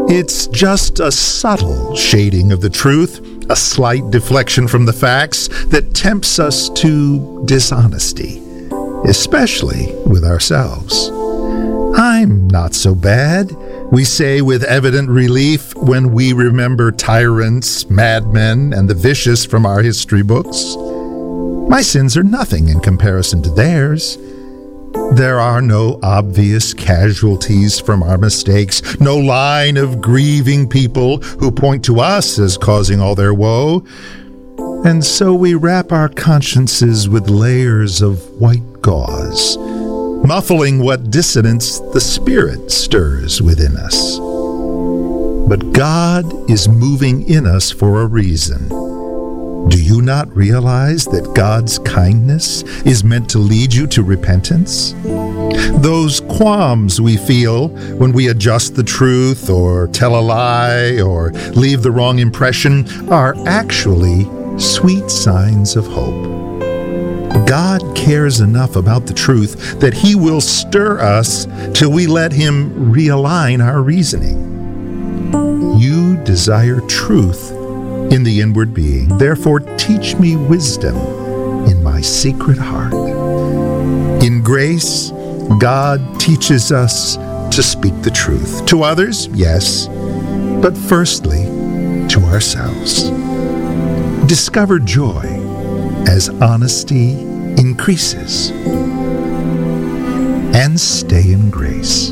It's just a subtle shading of the truth, a slight deflection from the facts that tempts us to dishonesty, especially with ourselves. I'm not so bad, we say with evident relief when we remember tyrants, madmen, and the vicious from our history books. My sins are nothing in comparison to theirs. There are no obvious casualties from our mistakes, no line of grieving people who point to us as causing all their woe. And so we wrap our consciences with layers of white gauze, muffling what dissonance the Spirit stirs within us. But God is moving in us for a reason. Do you not realize that God's kindness is meant to lead you to repentance? Those qualms we feel when we adjust the truth or tell a lie or leave the wrong impression are actually sweet signs of hope. God cares enough about the truth that He will stir us till we let Him realign our reasoning. You desire truth in the inward being. Therefore, teach me wisdom in my secret heart. In grace, God teaches us to speak the truth. To others, yes, but firstly, to ourselves. Discover joy as honesty increases. And stay in grace.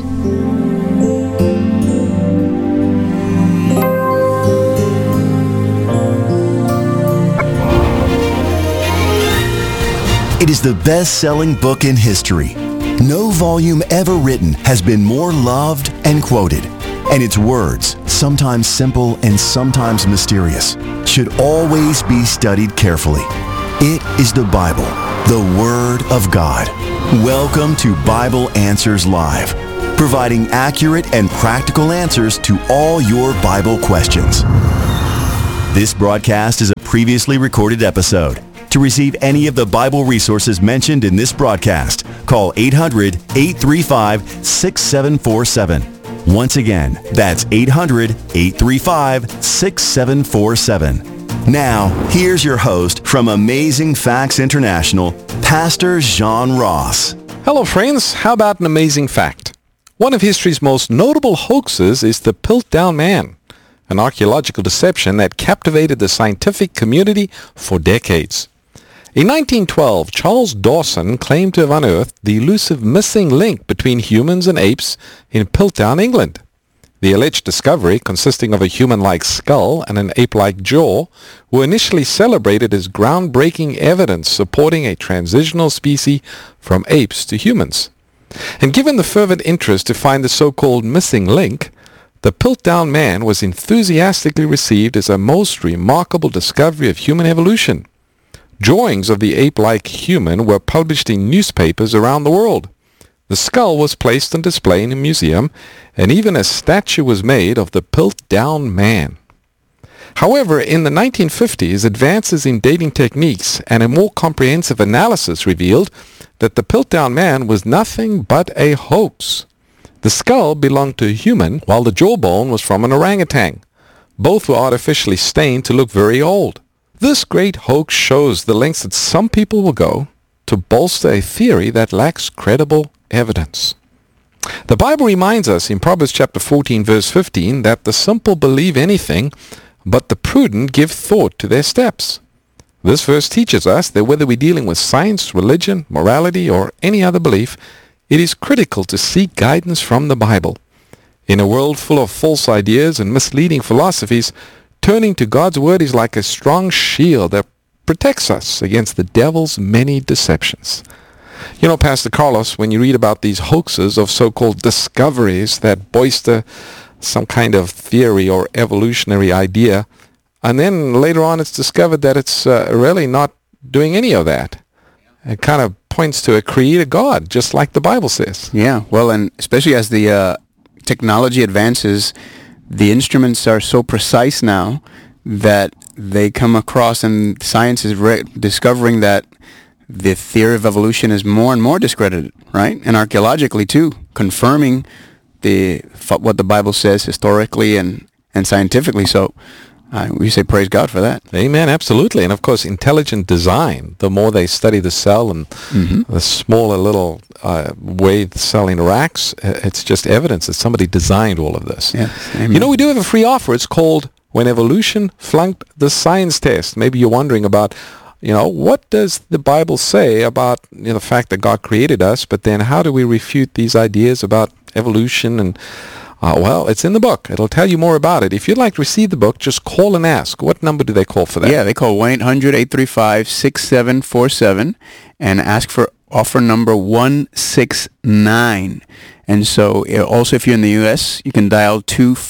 It is the best-selling book in history. No volume ever written has been more loved and quoted. And its words, sometimes simple and sometimes mysterious, should always be studied carefully. It is the Bible, the Word of God. Welcome to Bible Answers Live, providing accurate and practical answers to all your Bible questions. This broadcast is a previously recorded episode. To receive any of the Bible resources mentioned in this broadcast, call 800-835-6747. Once again, that's 800-835-6747. Now, here's your host from Amazing Facts International, Pastor John Ross. Hello, friends. How about an amazing fact? One of history's most notable hoaxes is the Piltdown Man, an archaeological deception that captivated the scientific community for decades. In 1912, Charles Dawson claimed to have unearthed the elusive missing link between humans and apes in Piltdown, England. The alleged discovery, consisting of a human-like skull and an ape-like jaw, were initially celebrated as groundbreaking evidence supporting a transitional species from apes to humans. And given the fervent interest to find the so-called missing link, the Piltdown Man was enthusiastically received as a most remarkable discovery of human evolution. Drawings of the ape-like human were published in newspapers around the world. The skull was placed on display in a museum, and even a statue was made of the Piltdown Man. However, in the 1950s, advances in dating techniques and a more comprehensive analysis revealed that the Piltdown Man was nothing but a hoax. The skull belonged to a human, while the jawbone was from an orangutan. Both were artificially stained to look very old. This great hoax shows the lengths that some people will go to bolster a theory that lacks credible evidence. The Bible reminds us in Proverbs chapter 14, verse 15, that the simple believe anything, but the prudent give thought to their steps. This verse teaches us that whether we're dealing with science, religion, morality, or any other belief, it is critical to seek guidance from the Bible. In a world full of false ideas and misleading philosophies, turning to God's Word is like a strong shield that protects us against the devil's many deceptions. You know, Pastor Carlos, when you read about these hoaxes of so-called discoveries that bolster some kind of theory or evolutionary idea, and then later on it's discovered that it's really not doing any of that. It kind of points to a creator God, just like the Bible says. Yeah, well, and especially as the technology advances, the instruments are so precise now that they come across, and science is discovering that the theory of evolution is more and more discredited, right? And archaeologically, too, confirming what the Bible says historically and scientifically. So we say praise God for that. Amen, absolutely. And of course, intelligent design, the more they study the cell and the smaller little way the cell interacts, it's just evidence that somebody designed all of this. Yes, amen. You know, we do have a free offer. It's called When Evolution Flunked the Science Test. Maybe you're wondering about, what does the Bible say about the fact that God created us, but then how do we refute these ideas about evolution? And well, it's in the book. It'll tell you more about it. If you'd like to receive the book, just call and ask. What number do they call for that? Yeah, they call 1-800-835-6747 and ask for offer number 169. And so also if you're in the U.S., you can dial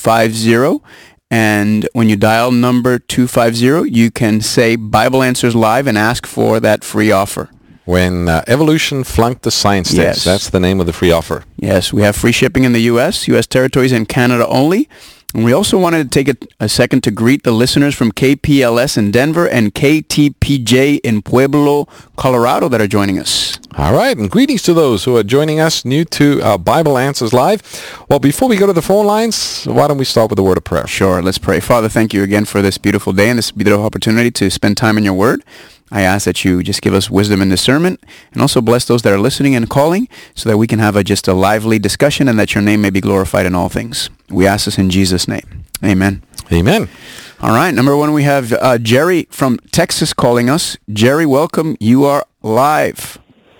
250. And when you dial number 250, you can say Bible Answers Live and ask for that free offer. When Evolution Flunked the Science Test. Yes. That's the name of the free offer. Yes, we have free shipping in the U.S., U.S. territories, and Canada only. And we also wanted to take a second to greet the listeners from KPLS in Denver and KTPJ in Pueblo, Colorado that are joining us. All right, and greetings to those who are joining us new to Bible Answers Live. Well, before we go to the phone lines, why don't we start with a word of prayer? Sure, let's pray. Father, thank you again for this beautiful day and this beautiful opportunity to spend time in your word. I ask that you just give us wisdom and discernment, and also bless those that are listening and calling so that we can have just a lively discussion and that your name may be glorified in all things. We ask this in Jesus' name. Amen. Amen. All right, number one, we have Jerry from Texas calling us. Jerry, welcome. You are live.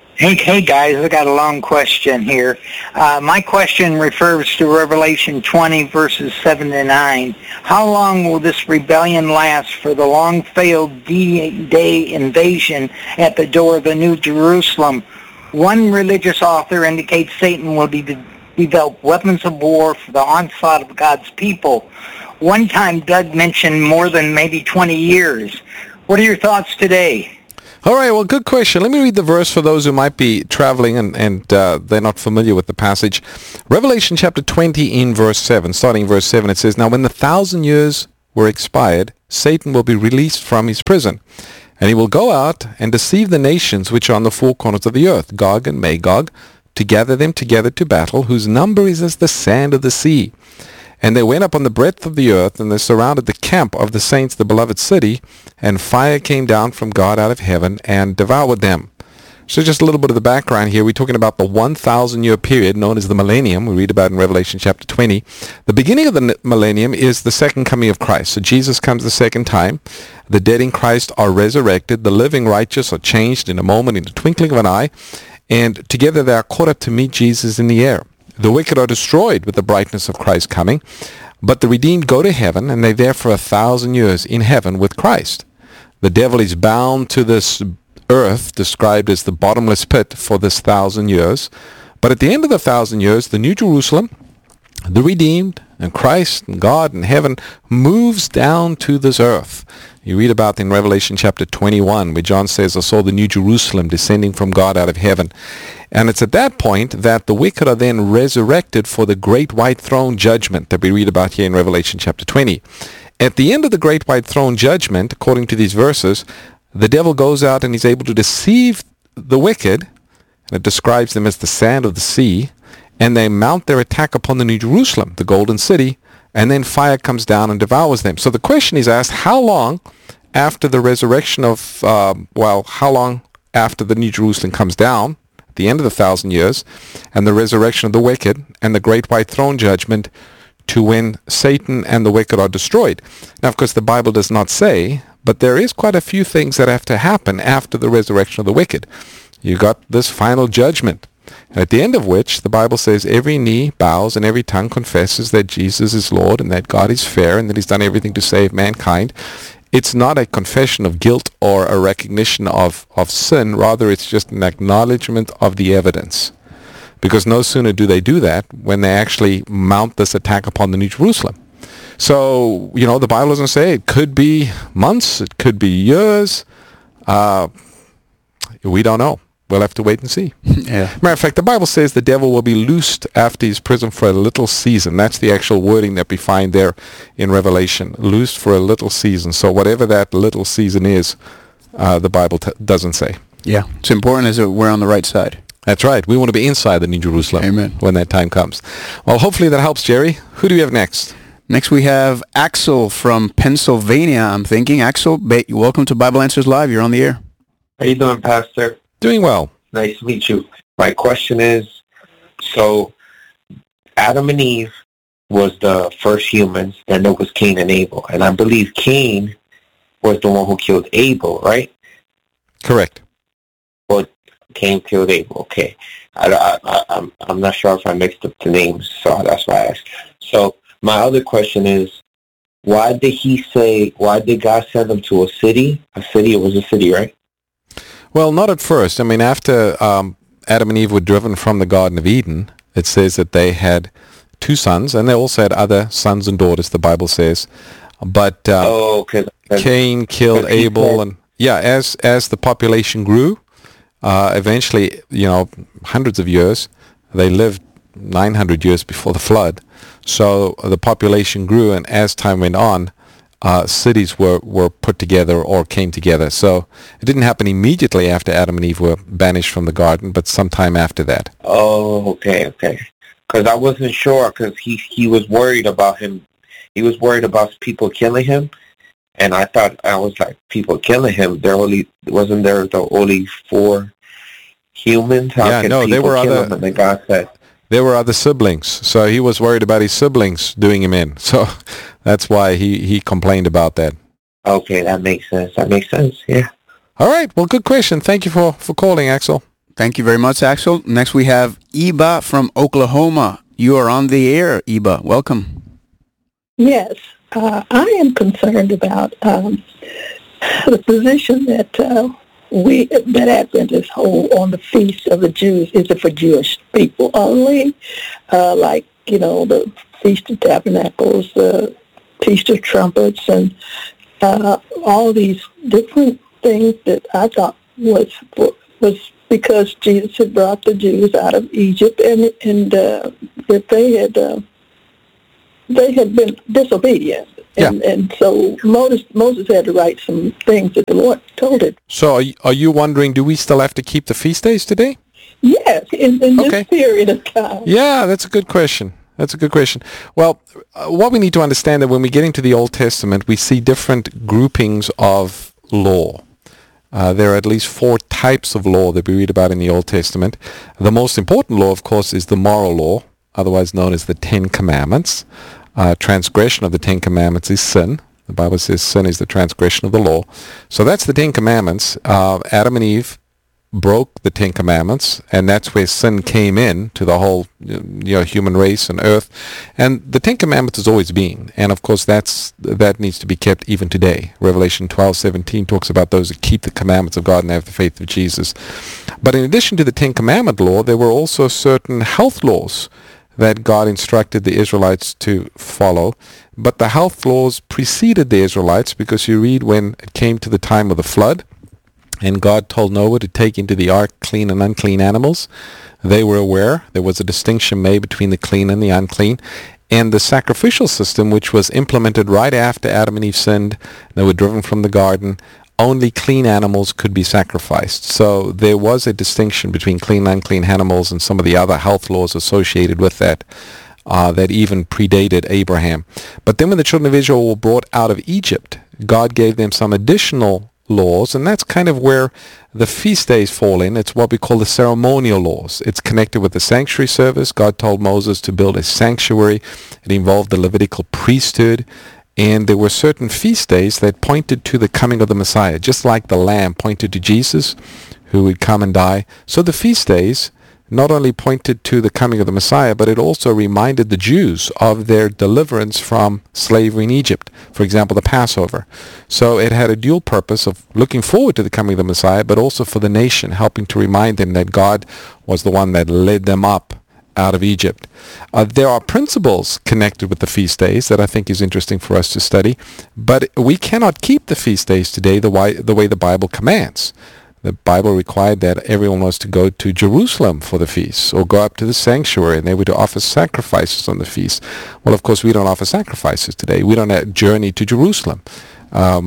Hey guys, I got a long question here. My question refers to Revelation 20 verses 7 to 9. How long will this rebellion last for the long-failed D-Day invasion at the door of the New Jerusalem? One religious author indicates Satan will develop weapons of war for the onslaught of God's people. One time Doug mentioned more than maybe 20 years. What are your thoughts today? All right, well, good question. Let me read the verse for those who might be traveling and they're not familiar with the passage. Revelation chapter 20 in verse 7, starting verse 7, it says, Now when the 1,000 years were expired, Satan will be released from his prison, and he will go out and deceive the nations which are on the four corners of the earth, Gog and Magog, to gather them together to battle, whose number is as the sand of the sea. And they went up on the breadth of the earth, and they surrounded the camp of the saints, the beloved city, and fire came down from God out of heaven and devoured them. So just a little bit of the background here. We're talking about the 1,000-year period known as the millennium. We read about in Revelation chapter 20. The beginning of the millennium is the second coming of Christ. So Jesus comes the second time. The dead in Christ are resurrected. The living righteous are changed in a moment, in the twinkling of an eye. And together they are caught up to meet Jesus in the air. The wicked are destroyed with the brightness of Christ coming, but the redeemed go to heaven, and they're there for 1,000 years in heaven with Christ. The devil is bound to this earth, described as the bottomless pit, for this 1,000 years. But at the end of the 1,000 years, the New Jerusalem, the redeemed, and Christ and God and heaven moves down to this earth. You read about in Revelation chapter 21, where John says, I saw the New Jerusalem descending from God out of heaven. And it's at that point that the wicked are then resurrected for the great white throne judgment that we read about here in Revelation chapter 20. At the end of the great white throne judgment, according to these verses, the devil goes out and he's able to deceive the wicked, and it describes them as the sand of the sea, and they mount their attack upon the New Jerusalem, the golden city, and then fire comes down and devours them. So the question is asked, how long after the resurrection of, how long after the New Jerusalem comes down, at the end of the 1,000 years, and the resurrection of the wicked, and the great white throne judgment, to when Satan and the wicked are destroyed? Now, of course, the Bible does not say, but there is quite a few things that have to happen after the resurrection of the wicked. You got this final judgment, at the end of which the Bible says every knee bows and every tongue confesses that Jesus is Lord and that God is fair and that he's done everything to save mankind. It's not a confession of guilt or a recognition of sin. Rather, it's just an acknowledgement of the evidence. Because no sooner do they do that when they actually mount this attack upon the New Jerusalem. So, the Bible doesn't say it could be months, it could be years. We don't know. We'll have to wait and see. Yeah. Matter of fact, the Bible says the devil will be loosed after his prison for a little season. That's the actual wording that we find there in Revelation. Loosed for a little season. So whatever that little season is, the Bible doesn't say. Yeah. It's important as we're on the right side. That's right. We want to be inside the New Jerusalem. Amen. When that time comes. Well, hopefully that helps, Jerry. Who do we have next? Next we have Axel from Pennsylvania, I'm thinking. Axel, welcome to Bible Answers Live. You're on the air. How you doing, Pastor? Doing well. Nice to meet you. My question is, so Adam and Eve was the first humans, then there was Cain and Abel. And I believe Cain was the one who killed Abel, right? Correct. Well, Cain killed Abel, okay. I'm not sure if I mixed up the names, so that's why I asked. So my other question is, why did God send them to a city? It was a city, right? Well, not at first. I mean, after Adam and Eve were driven from the Garden of Eden, it says that they had 2 sons, and they also had other sons and daughters, the Bible says. But Cain killed Abel, and as the population grew, eventually, hundreds of years, they lived 900 years before the flood. So the population grew, and as time went on, cities were put together or came together. So it didn't happen immediately after Adam and Eve were banished from the garden, but sometime after that. Oh, okay. Because I wasn't sure, because he was worried about him. He was worried about people killing him, and I was like, people killing him. Wasn't there the only 4 humans? How can there were kill other. him? And then God said, there were other siblings, so he was worried about his siblings doing him in. So that's why he complained about that. Okay, that makes sense. Yeah. All right. Well, good question. Thank you for calling, Axel. Thank you very much, Axel. Next we have Iba from Oklahoma. You are on the air, Iba. Welcome. Yes. I am concerned about the position that that Adventists hold on the Feast of the Jews. Is it for Jewish people only? The Feast of Tabernacles, the Feast of Trumpets, and all these different things that I thought was because Jesus had brought the Jews out of Egypt, and that they had been disobedient. And so Moses had to write some things that the Lord told him. So are you wondering, do we still have to keep the feast days today? Yes, in this period of time. Yeah, that's a good question. Well, what we need to understand that when we get into the Old Testament, we see different groupings of law. There are at least 4 types of law that we read about in the Old Testament. The most important law, of course, is the moral law, otherwise known as the 10 Commandments. Transgression of the 10 Commandments is sin. The Bible says sin is the transgression of the law. So that's the 10 Commandments. Adam and Eve broke the 10 Commandments, and that's where sin came in to the whole human race and earth. And the 10 Commandments has always been, and of course that needs to be kept even today. Revelation 12:17 talks about those that keep the commandments of God and have the faith of Jesus. But in addition to the 10 Commandment law, there were also certain health laws that God instructed the Israelites to follow. But the health laws preceded the Israelites, because you read when it came to the time of the flood, and God told Noah to take into the ark clean and unclean animals. They were aware there was a distinction made between the clean and the unclean. And the sacrificial system, which was implemented right after Adam and Eve sinned, they were driven from the garden, only clean animals could be sacrificed. So there was a distinction between clean and unclean animals and some of the other health laws associated with that, that even predated Abraham. But then when the children of Israel were brought out of Egypt, God gave them some additional laws, and that's kind of where the feast days fall in. It's what we call the ceremonial laws. It's connected with the sanctuary service. God told Moses to build a sanctuary. It involved the Levitical priesthood. And there were certain feast days that pointed to the coming of the Messiah, just like the Lamb pointed to Jesus, who would come and die. So the feast days not only pointed to the coming of the Messiah, but it also reminded the Jews of their deliverance from slavery in Egypt. For example, the Passover. So it had a dual purpose of looking forward to the coming of the Messiah, but also for the nation, helping to remind them that God was the one that led them up out of Egypt. There are principles connected with the feast days that I think is interesting for us to study, but we cannot keep the feast days today the way the Bible commands. The Bible required that everyone was to go to Jerusalem for the feast, or go up to the sanctuary, and they were to offer sacrifices on the feast. Well, of course, we don't offer sacrifices today. We don't journey to Jerusalem.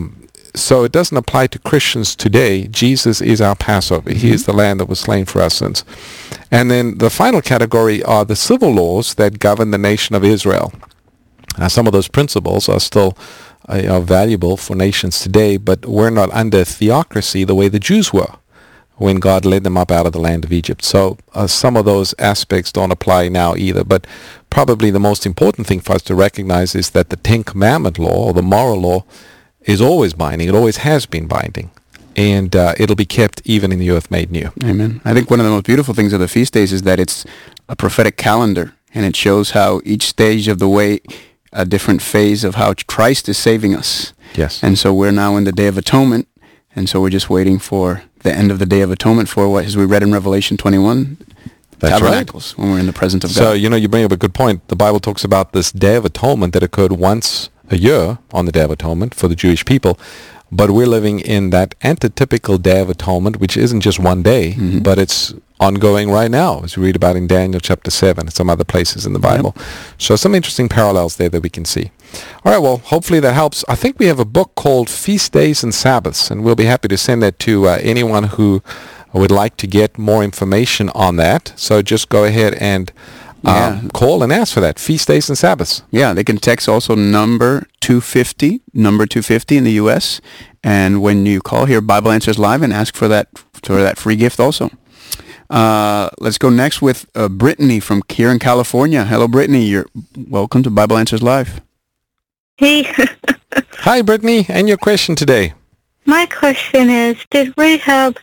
So it doesn't apply to Christians today. Jesus is our Passover. He is the Lamb that was slain for our sins. And then the final category are the civil laws that govern the nation of Israel. Now, some of those principles are still are valuable for nations today, but we're not under theocracy the way the Jews were when God led them up out of the land of Egypt. So some of those aspects don't apply now either. But probably the most important thing for us to recognize is that the Ten Commandment law, or the moral law, is always binding. It always has been binding. And it'll be kept even in the earth made new. Amen. I think one of the most beautiful things of the feast days is that it's a prophetic calendar, and it shows how each stage of the way, a different phase of how Christ is saving us. Yes. And so we're now in the Day of Atonement, and so we're just waiting for the end of the Day of Atonement for what, as we read in Revelation 21, That's tabernacles, when we're in the presence of God. So, you bring up a good point. The Bible talks about this Day of Atonement that occurred once a year on the Day of Atonement for the Jewish people. But we're living in that antitypical Day of Atonement, which isn't just one day, but it's ongoing right now, as we read about in Daniel chapter 7 and some other places in the Bible. Yep. So some interesting parallels there that we can see. All right, well, hopefully that helps. I think we have a book called Feast Days and Sabbaths, and we'll be happy to send that to anyone who would like to get more information on that. So just go ahead and call and ask for that, Feast Days and Sabbaths. Yeah, they can text also number 250 in the U.S. And when you call here, Bible Answers Live, and ask for that free gift also. Let's go next with Brittany from here in California. Hello, Brittany. You're welcome to Bible Answers Live. Hey. Hi, Brittany. And your question today? My question is, did Rahab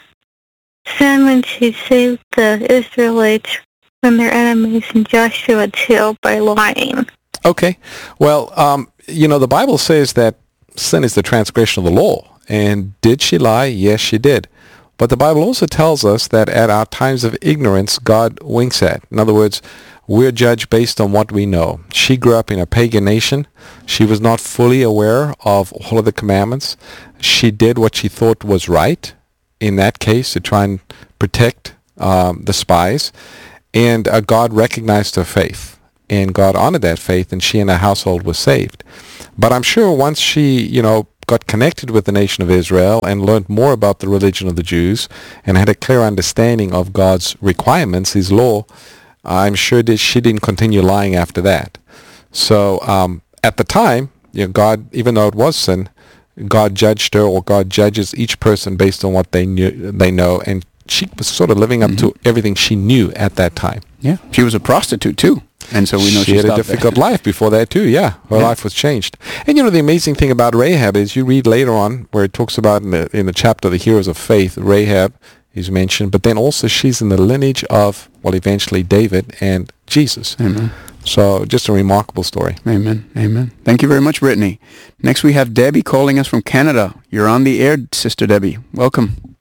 sin when she saved the Israelites from their enemies in Joshua 2 by lying? Okay. Well, the Bible says that sin is the transgression of the law. And did she lie? Yes, she did. But the Bible also tells us that at our times of ignorance, God winks at. In other words, we're judged based on what we know. She grew up in a pagan nation. She was not fully aware of all of the commandments. She did what she thought was right, in that case, to try and protect the spies. And God recognized her faith, and God honored that faith, and she and her household was saved. But I'm sure once she, got connected with the nation of Israel and learned more about the religion of the Jews and had a clear understanding of God's requirements, his law, I'm sure that she didn't continue lying after that. So at the time, God, even though it was sin, God judged her, or God judges each person based on what they know, and she was sort of living up to everything she knew at that time. Yeah, she was a prostitute too. And so we know she had a difficult life before that too. Yeah, her life was changed. And the amazing thing about Rahab is you read later on where it talks about in the chapter the heroes of faith, Rahab is mentioned, but then also she's in the lineage of eventually David and Jesus. Amen. So just a remarkable story. Amen. Amen. Thank you very much, Brittany. Next we have Debbie calling us from Canada. You're on the air, Sister Debbie. Welcome.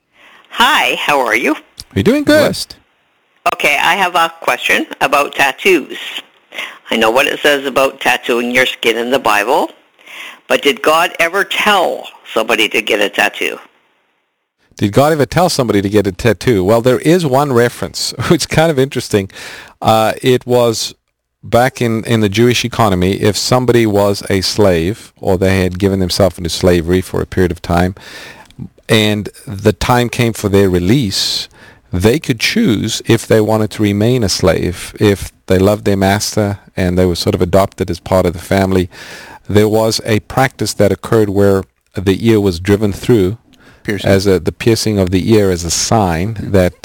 Hi, how are you? You're doing good. Blessed. Okay, I have a question about tattoos. I know what it says about tattooing your skin in the Bible, but did God ever tell somebody to get a tattoo? Did God ever tell somebody to get a tattoo? Well, there is one reference, which is kind of interesting. It was back in the Jewish economy, if somebody was a slave, or they had given themselves into slavery for a period of time, and the time came for their release, they could choose if they wanted to remain a slave, if they loved their master and they were sort of adopted as part of the family. There was a practice that occurred where the ear was driven through, the piercing of the ear as a sign that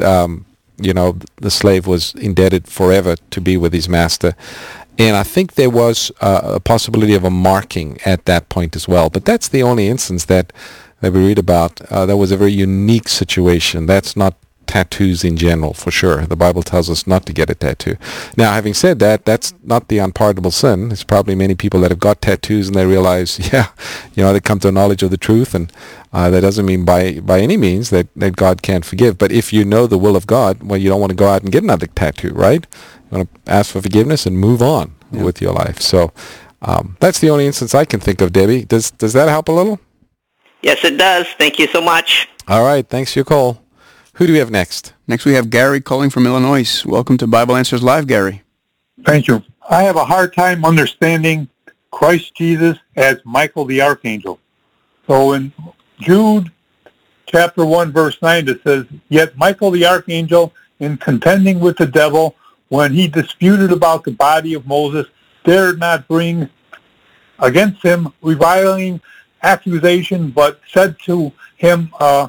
the slave was indebted forever to be with his master. And I think there was a possibility of a marking at that point as well. But that's the only instance that we read about. That was a very unique situation. That's not tattoos in general, for sure. The Bible tells us not to get a tattoo. Now, having said that, that's not the unpardonable sin. There's probably many people that have got tattoos and they realize, they come to a knowledge of the truth, and that doesn't mean by any means that God can't forgive. But if you know the will of God, well, you don't want to go out and get another tattoo, right? You want to ask for forgiveness and move on with your life. So that's the only instance I can think of, Debbie. Does that help a little? Yes, it does. Thank you so much. All right. Thanks for your call. Who do we have next? Next we have Gary calling from Illinois. Welcome to Bible Answers Live, Gary. Thank you. I have a hard time understanding Christ Jesus as Michael the Archangel. So in Jude chapter 1, verse 9, it says, "Yet Michael the archangel, in contending with the devil, when he disputed about the body of Moses, dared not bring against him reviling accusation, but said to him,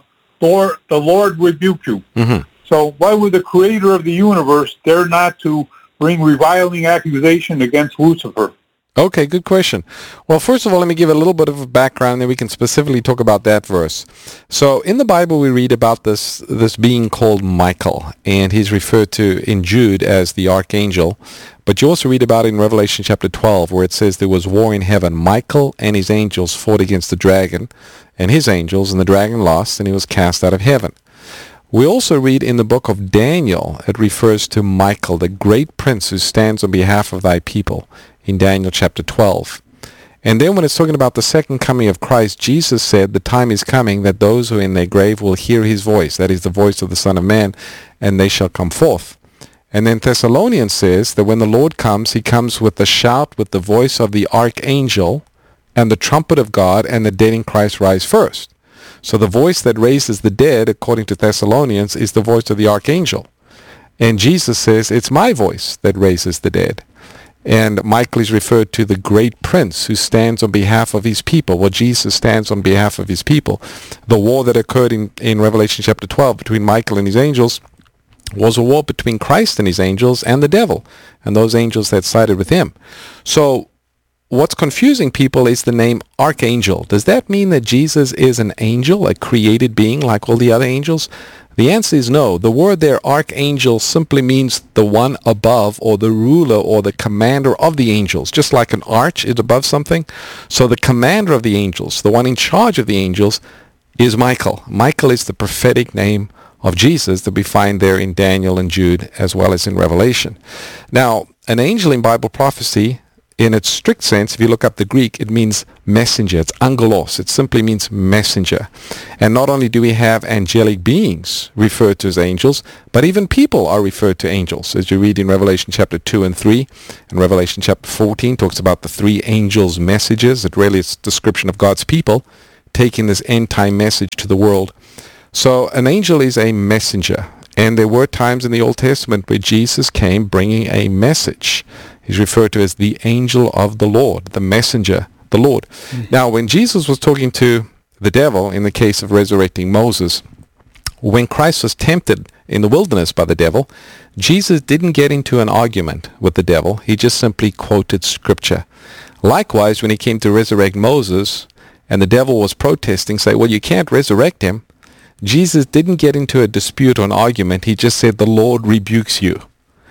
the Lord rebuke you." Mm-hmm. So why would the creator of the universe dare not to bring reviling accusation against Lucifer? Okay, good question. Well, first of all, let me give a little bit of a background, then we can specifically talk about that verse. So in the Bible, we read about this being called Michael, and he's referred to in Jude as the archangel. But you also read about it in Revelation chapter 12, where it says there was war in heaven. Michael and his angels fought against the dragon and his angels, and the dragon lost, and he was cast out of heaven. We also read in the book of Daniel, it refers to Michael, the great prince who stands on behalf of thy people, in Daniel chapter 12. And then when it's talking about the second coming of Christ, Jesus said, the time is coming that those who are in their grave will hear his voice, that is the voice of the Son of Man, and they shall come forth. And then Thessalonians says that when the Lord comes, he comes with the shout, with the voice of the archangel, and the trumpet of God, and the dead in Christ rise first. So the voice that raises the dead, according to Thessalonians, is the voice of the archangel. And Jesus says, it's my voice that raises the dead. And Michael is referred to the great prince who stands on behalf of his people. Well, Jesus stands on behalf of his people. The war that occurred in Revelation chapter 12 between Michael and his angels was a war between Christ and his angels and the devil, and those angels that sided with him. So what's confusing people is the name archangel. Does that mean that Jesus is an angel, a created being like all the other angels? The answer is no. The word there, archangel, simply means the one above, or the ruler, or the commander of the angels. Just like an arch is above something. So the commander of the angels, the one in charge of the angels, is Michael. Michael is the prophetic name of Jesus that we find there in Daniel and Jude, as well as in Revelation. Now, an angel in Bible prophecy, in its strict sense, if you look up the Greek, it means messenger. It's angelos. It simply means messenger. And not only do we have angelic beings referred to as angels, but even people are referred to angels. As you read in Revelation chapter 2 and 3, and Revelation chapter 14 talks about the three angels' messages. It really is a description of God's people taking this end-time message to the world. So an angel is a messenger. And there were times in the Old Testament where Jesus came bringing a message. He's referred to as the angel of the Lord, the messenger, the Lord. Mm-hmm. Now, when Jesus was talking to the devil in the case of resurrecting Moses, when Christ was tempted in the wilderness by the devil, Jesus didn't get into an argument with the devil. He just simply quoted Scripture. Likewise, when he came to resurrect Moses and the devil was protesting, say, well, you can't resurrect him, Jesus didn't get into a dispute or an argument. He just said, the Lord rebukes you.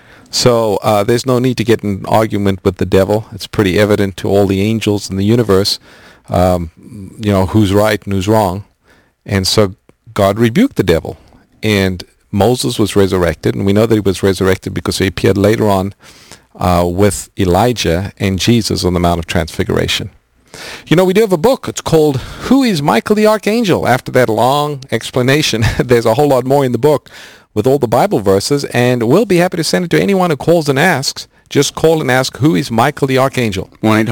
So there's no need to get in an argument with the devil. It's pretty evident to all the angels in the universe, who's right and who's wrong. And so God rebuked the devil. And Moses was resurrected. And we know that he was resurrected because he appeared later on with Elijah and Jesus on the Mount of Transfiguration. You know, we do have a book. It's called Who is Michael the Archangel? After that long explanation, there's a whole lot more in the book with all the Bible verses, and we'll be happy to send it to anyone who calls and asks. Just call and ask, who is Michael the Archangel?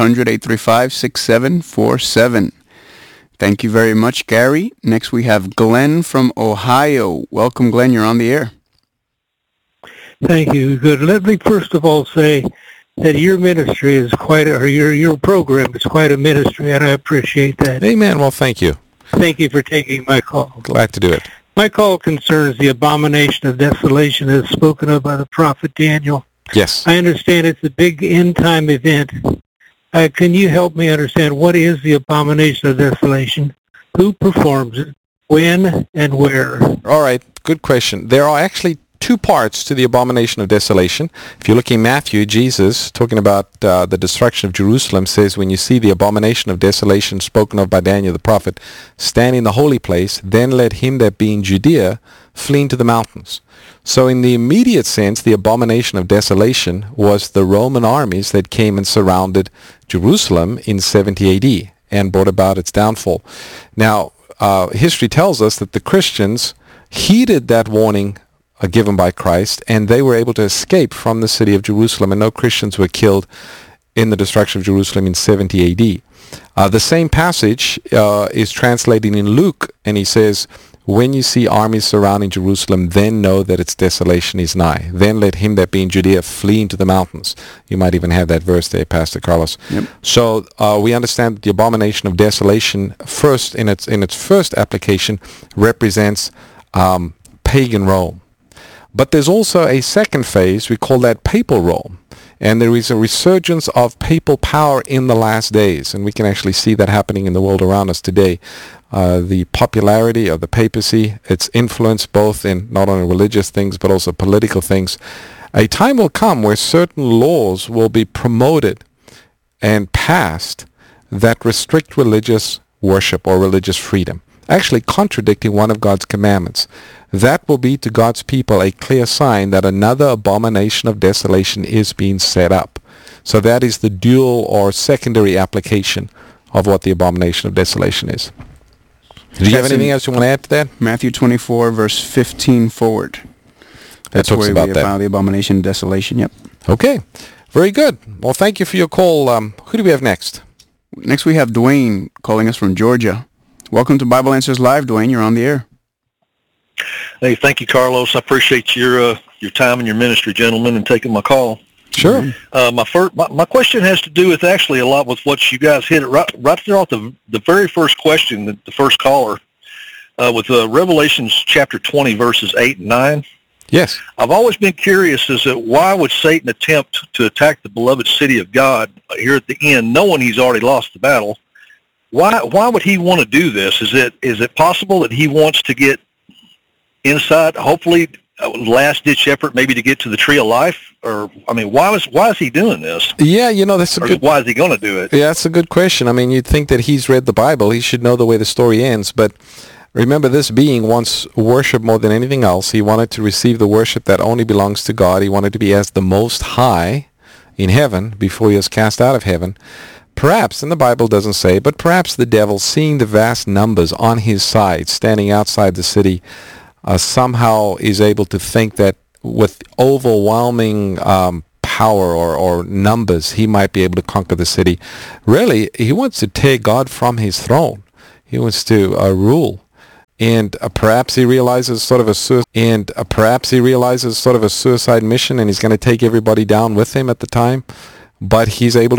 1-800-835-6747. Thank you very much, Gary. Next we have Glenn from Ohio. Welcome, Glenn. You're on the air. Thank you. Good. Let me first of all say that your ministry is your program is quite a ministry, and I appreciate that. Amen. Well, thank you. Thank you for taking my call. Glad to do it. My call concerns the abomination of desolation as spoken of by the prophet Daniel. Yes. I understand it's a big end-time event. Can you help me understand what is the abomination of desolation? Who performs it? When and where? All right. Good question. There are actually two parts to the abomination of desolation. If you look in Matthew, Jesus, talking about the destruction of Jerusalem, says, when you see the abomination of desolation spoken of by Daniel the prophet stand in the holy place, then let him that be in Judea flee into the mountains. So in the immediate sense, the abomination of desolation was the Roman armies that came and surrounded Jerusalem in 70 AD and brought about its downfall. Now, history tells us that the Christians heeded that warning given by Christ, and they were able to escape from the city of Jerusalem, and no Christians were killed in the destruction of Jerusalem in 70 AD. The same passage is translated in Luke, and he says, when you see armies surrounding Jerusalem, then know that its desolation is nigh. Then let him that be in Judea flee into the mountains. You might even have that verse there, Pastor Carlos. Yep. So we understand that the abomination of desolation, first in its first application, represents pagan Rome. But there's also a second phase. We call that papal Rome. And there is a resurgence of papal power in the last days, and we can actually see that happening in the world around us today. The popularity of the papacy, its influence both in not only religious things but also political things. A time will come where certain laws will be promoted and passed that restrict religious worship or religious freedom, actually contradicting one of God's commandments. That will be to God's people a clear sign that another abomination of desolation is being set up. So that is the dual or secondary application of what the abomination of desolation is. Do you have anything else you want to add to that? Matthew 24, verse 15 forward. That's where we found the abomination of desolation. Yep. Okay. Very good. Well, thank you for your call. Who do we have next? Next we have Dwayne calling us from Georgia. Welcome to Bible Answers Live, Dwayne. You're on the air. Hey, thank you, Carlos. I appreciate your time and your ministry, gentlemen, and taking my call. Sure. My question has to do with actually a lot with what you guys hit right there off the very first question, the first caller, with Revelations chapter 20, verses 8 and 9. Yes. I've always been curious as to why would Satan attempt to attack the beloved city of God here at the end, knowing he's already lost the battle? Why would he want to do this? Is it possible that he wants to get inside, hopefully last-ditch effort maybe to get to the tree of life? Or, I mean, why is he doing this? Yeah, that's a good... Why is he going to do it? Yeah, that's a good question. I mean, you'd think that he's read the Bible. He should know the way the story ends. But remember, this being wants worship more than anything else. He wanted to receive the worship that only belongs to God. He wanted to be as the Most High in heaven before he was cast out of heaven. Perhaps, and the Bible doesn't say, but perhaps the devil, seeing the vast numbers on his side, standing outside the city, somehow is able to think that with overwhelming power or numbers, he might be able to conquer the city. Really, he wants to take God from his throne. He wants to rule. And perhaps he realizes sort of a suicide mission, and he's going to take everybody down with him at the time. But he's able to